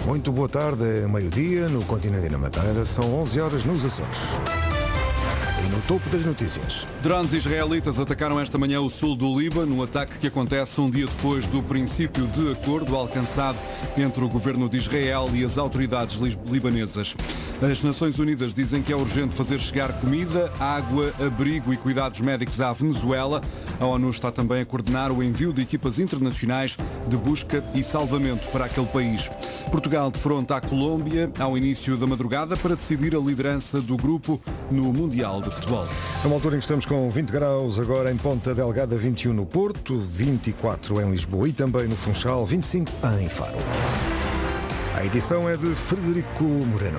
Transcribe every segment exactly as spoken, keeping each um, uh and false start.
Muito boa tarde, é meio-dia no continente e na Madeira, são onze horas nos Açores. E no topo das notícias. Drones israelitas atacaram esta manhã o sul do Líbano, um ataque que acontece um dia depois do princípio de acordo alcançado entre o governo de Israel e as autoridades libanesas. As Nações Unidas dizem que é urgente fazer chegar comida, água, abrigo e cuidados médicos à Venezuela. A ONU está também a coordenar o envio de equipas internacionais de busca e salvamento para aquele país. Portugal defronta a Colômbia ao início da madrugada para decidir a liderança do grupo no Mundial de Futebol. É uma altura em que estamos com vinte graus, agora em Ponta Delgada, vinte e um no Porto, vinte e quatro em Lisboa e também no Funchal, vinte e cinco em Faro. A edição é de Frederico Moreno.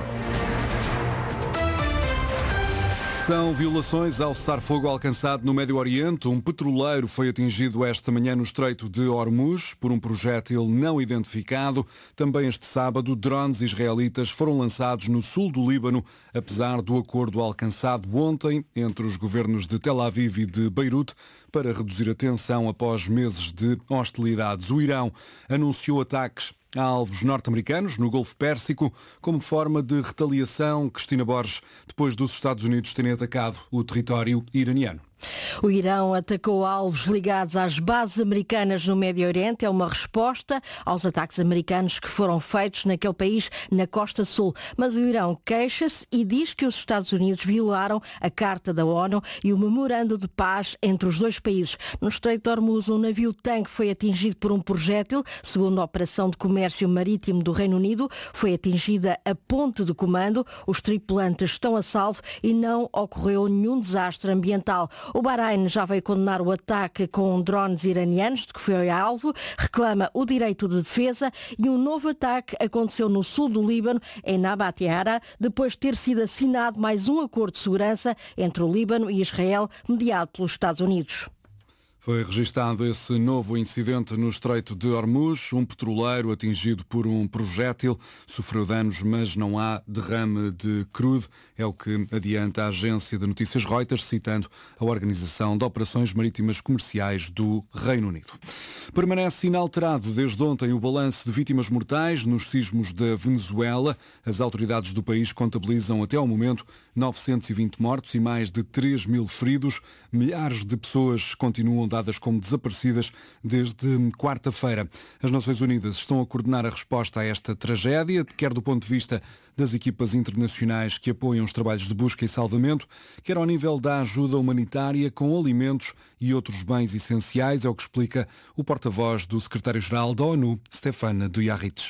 São violações ao cessar-fogo alcançado no Médio Oriente. Um petroleiro foi atingido esta manhã no Estreito de Hormuz por um projétil não identificado. Também este sábado, drones israelitas foram lançados no sul do Líbano, apesar do acordo alcançado ontem entre os governos de Tel Aviv e de Beirute para reduzir a tensão após meses de hostilidades. O Irão anunciou ataques a alvos norte-americanos no Golfo Pérsico como forma de retaliação. Cristina Borges, depois dos Estados Unidos terem atacado o território iraniano. O Irão atacou alvos ligados às bases americanas no Médio Oriente. É uma resposta aos ataques americanos que foram feitos naquele país, na Costa Sul. Mas o Irão queixa-se e diz que os Estados Unidos violaram a Carta da ONU e o memorando de paz entre os dois países. No Estreito de Hormuz, um navio-tanque foi atingido por um projétil. Segundo a Operação de Comércio Marítimo do Reino Unido, foi atingida a ponte de comando. Os tripulantes estão a salvo e não ocorreu nenhum desastre ambiental. O Bahrein já veio condenar o ataque com drones iranianos, de que foi alvo, reclama o direito de defesa e um novo ataque aconteceu no sul do Líbano, em Nabatiara, depois de ter sido assinado mais um acordo de segurança entre o Líbano e Israel, mediado pelos Estados Unidos. Foi registado esse novo incidente no Estreito de Hormuz. Um petroleiro atingido por um projétil sofreu danos, mas não há derrame de crudo. É o que adianta a agência de notícias Reuters, citando a Organização de Operações Marítimas Comerciais do Reino Unido. Permanece inalterado desde ontem o balanço de vítimas mortais nos sismos da Venezuela. As autoridades do país contabilizam até ao momento novecentos e vinte mortos e mais de três mil feridos. Milhares de pessoas continuam dadas como desaparecidas desde quarta-feira. As Nações Unidas estão a coordenar a resposta a esta tragédia, quer do ponto de vista das equipas internacionais que apoiam os trabalhos de busca e salvamento, quer ao nível da ajuda humanitária com alimentos e outros bens essenciais, é o que explica o porta-voz do secretário-geral da ONU, Stefan Dujarric.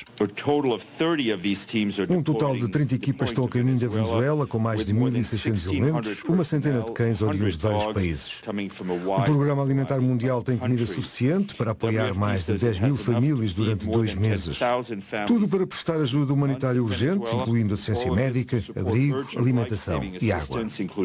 Um total de trinta equipas estão a caminho da Venezuela, com mais de mil e seiscentos elementos, uma centena de cães oriundos de vários países. O Programa Alimentar Mundial tem comida suficiente para apoiar mais de dez mil famílias durante dois meses. Tudo para prestar ajuda humanitária urgente, incluindo assistência médica, abrigo, alimentação e água.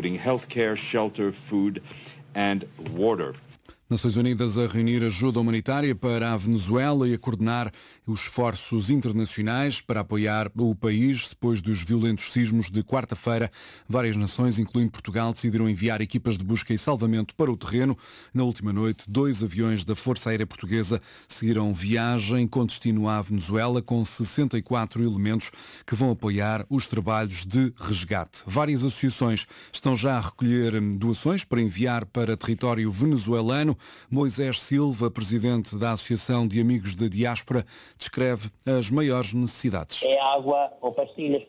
Nações Unidas a reunir ajuda humanitária para a Venezuela e a coordenar os esforços internacionais para apoiar o país depois dos violentos sismos de quarta-feira. Várias nações, incluindo Portugal, decidiram enviar equipas de busca e salvamento para o terreno. Na última noite, dois aviões da Força Aérea Portuguesa seguiram viagem com destino à Venezuela com sessenta e quatro elementos que vão apoiar os trabalhos de resgate. Várias associações estão já a recolher doações para enviar para território venezuelano. Moisés Silva, presidente da Associação de Amigos da Diáspora, descreve as maiores necessidades. É água ou pastilhas